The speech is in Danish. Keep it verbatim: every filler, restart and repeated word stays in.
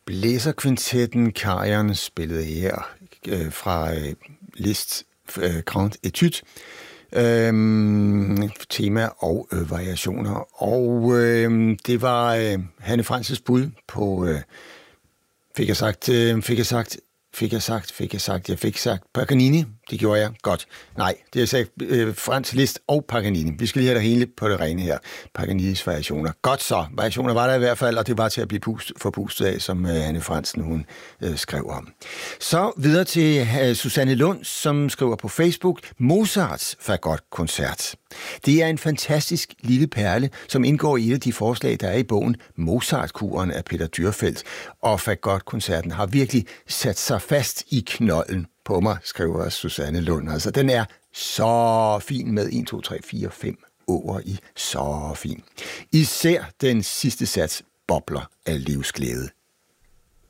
Blæserkvintetten Karian spillede her øh, fra øh, Liszt øh, Grand Etude. Øhm, tema og øh, variationer. Og øh, det var øh, Hanne Frances bud på, øh, fik jeg sagt, øh, fik jeg sagt, fik jeg sagt, fik jeg sagt, jeg fik sagt Paganini. Det gjorde jeg godt. Nej, det er sagt øh, Franz Liszt og Paganini. Vi skal lige have det hele på det rene her. Paganinis variationer. Godt så. Variationer var der i hvert fald, og det var til at blive pust, forpustet af, som øh, Hanne Fransen hun øh, skrev om. Så videre til øh, Susanne Lund, som skriver på Facebook, Mozarts Fagotkoncert. Det er en fantastisk lille perle, som indgår i et af de forslag, der er i bogen Mozart-kuren af Peter Dürrfeldt. Og Fagotkoncerten har virkelig sat sig fast i knolden på mig, skriver Susanne Lund. Altså, den er så fin med en, to, tre, fire, fem ord i. Så fin. Især den sidste sats bobler af livsglæde.